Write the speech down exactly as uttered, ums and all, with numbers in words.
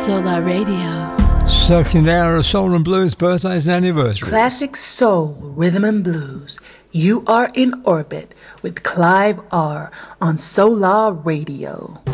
Solar Radio. Second hour of Soul and Blues birthdays and anniversary. Classic soul, rhythm and blues. You are in orbit with Clive R on Solar Radio.